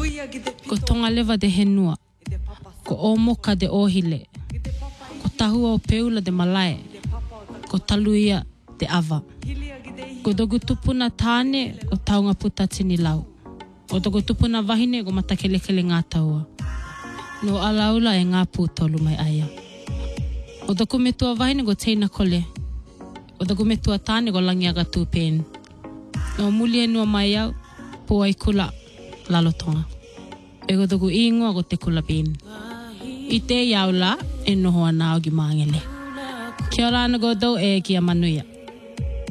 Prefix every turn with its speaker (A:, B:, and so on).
A: Ko tonga lewa de henua. Ko omoka de ohile. Ko tahua o peula de malae. Ko taluia de ava. Ko dogu tupuna tāne o taunga puta tini lau. O dogu tupuna wahine ko matakelekele ngā taua. No alaula e ngā pūtolu mai aia. O dogu metua wahine ko teina kole. O dogu metua tāne ko langiaga tūpēn. No muli e nua mai au, po ai kula lalotonga. E ko dogu ingoa ko te kula pēn. I te iaula e noho ana o ki maangele. Kia ora ana go dou e kia manuia.